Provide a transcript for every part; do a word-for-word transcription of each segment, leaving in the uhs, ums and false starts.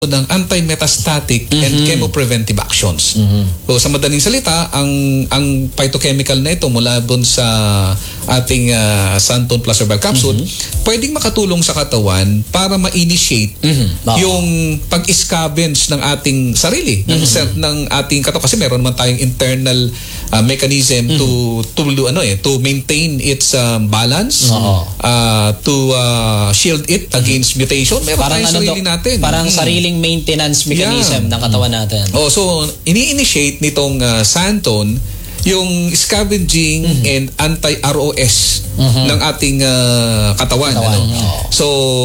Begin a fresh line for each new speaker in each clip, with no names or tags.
ng anti-metastatic mm-hmm. and chemopreventive actions.
Mm-hmm.
So sa madaling salita, ang ang phytochemical na ito mula doon sa ating uh, Santon Plus Herbal Capsule, mm-hmm. pwedeng makatulong sa katawan para ma-initiate mm-hmm. oh. yung pag-scavenge ng ating sarili, mm-hmm. ng self ng ating katawan, kasi meron naman tayong internal uh, mechanism mm-hmm. to to ano eh to maintain its um, balance,
oh.
uh, to uh, shield it against mm-hmm. mutation. Meron
parang
tayong
ano
sarili
do,
natin.
Parang
mm-hmm.
sariling maintenance mechanism yeah. ng katawan natin.
Oh, so ini-initiate nitong uh, Santon yung scavenging mm-hmm. and anti-R O S mm-hmm. ng ating uh, katawan.
katawan.
Ano?
Oh.
So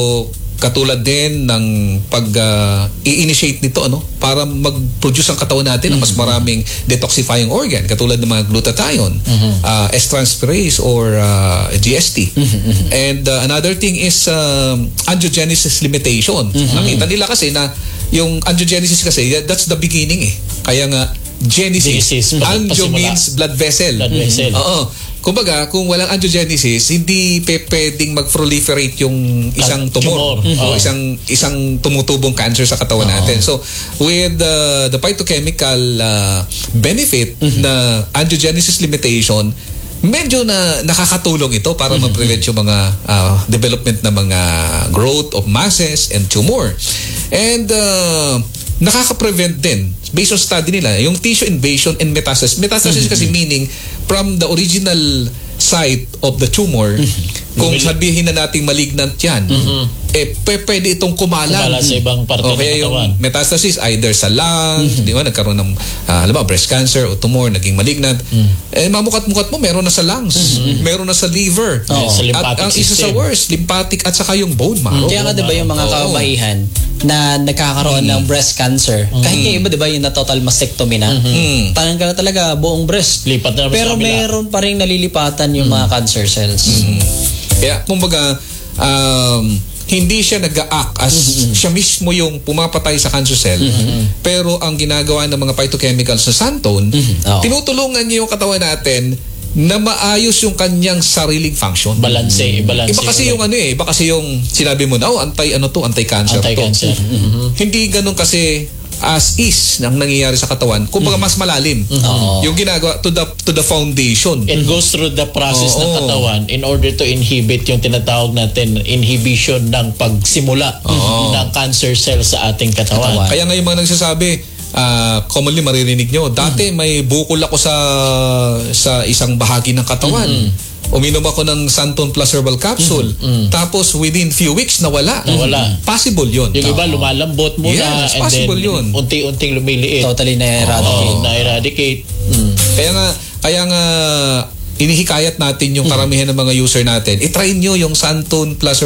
katulad din ng pag uh, i-initiate nito ano para mag-produce ang katawan natin ng mm-hmm. mas maraming detoxifying organ katulad ng mga glutathione, mm-hmm. uh, S-transferase or uh, G S T. Mm-hmm. And uh, another thing is uh, angiogenesis limitation. Mm-hmm. Nakita nila kasi na yung angiogenesis kasi that's the beginning eh. Kaya nga genesis,
Genesis,
angio means blood vessel.
Blood vessel.
Oo. Kumbaga, kung walang angiogenesis, hindi pe pwedeng mag-proliferate yung isang tumor,
tumor.
o
Oh.
isang isang tumutubong cancer sa katawan oh. natin. So, with uh, the phytochemical uh, benefit mm-hmm. na angiogenesis limitation, medyo na nakakatulong ito para mm-hmm. ma-prevent yung mga uh, development ng mga growth of masses and tumor. And uh, nakaka-prevent din based on study nila yung tissue invasion and metastasis. Metastasis mm-hmm. kasi meaning from the original site of the tumor, mm-hmm. kung sabihin na nating malignant yan, mm-hmm. eh pwede itong kumalat.
Kumala sa ibang parte
o,
ng
kaya
katawan.
yung metastasis either sa lungs, mm-hmm. di ba, nagkaroon ng uh, alam mo, breast cancer o tumor, naging malignant. Mm-hmm. Eh mamukat-mukat mo, meron na sa lungs, mm-hmm. meron na sa liver.
Oh. Sa
at ang isa sa worst, lymphatic at saka yung bone marrow.
Kaya nga diba yung mga kababaihan na nagkakaroon mm-hmm. ng breast cancer, mm-hmm. kahit yung iba diba yung na total mastectomy na, mm-hmm. tanggal na talaga buong breast.
Lipat na
pero meron pa rin nalilipatan yung mm-hmm. mga cancer cells.
Mm-hmm. Kaya kumbaga um, hindi siya nag-a-act as mm-hmm. siya mismo yung pumapatay sa cancer cell, mm-hmm. pero ang ginagawa ng mga phytochemicals sa Santon, mm-hmm. oh. tinutulungan niya yung katawan natin na maayos yung kanyang sariling function.
Balanse, balance.
Iba kasi yung ano eh, iba kasi yung sinabi mo na, oh, anti ano to, anti-cancer,
anti-cancer.
to. Mm-hmm. Hindi ganun kasi as is nang nangyayari sa katawan. Kumbaga mas malalim.
Mm-hmm.
Yung ginagawa to the to the foundation.
It goes through the process
oh,
ng katawan in order to inhibit yung tinatawag natin inhibition ng pagsimula oh. ng cancer cells sa ating katawan.
katawan. Kaya nga yung mga nagsasabi, Uh, commonly maririnig nyo, dati mm-hmm. may bukol ako sa sa isang bahagi ng katawan. Mm-hmm. Uminom ako ng Santon Plus Herbal Capsule. Mm-hmm. Tapos within few weeks nawala.
Nawala.
Possible yun.
Yung iba lumalambot muna
yes,
and
possible
then
yun.
unti-unting lumiliit.
Totally na-eradicate.
Oh, na-eradicate.
Mm. Kaya nga, kaya nga inihikayat natin yung karamihan ng mga user natin. I-try nyo yung Santon Plus